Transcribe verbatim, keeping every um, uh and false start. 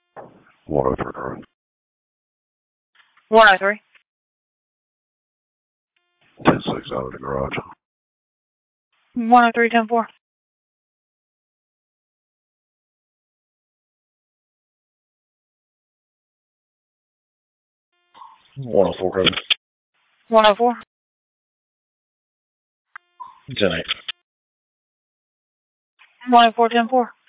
one oh three garage. one oh three. ten six out of the garage. one oh three, ten four. one oh four code. one oh four. ten eight. one oh four, ten four.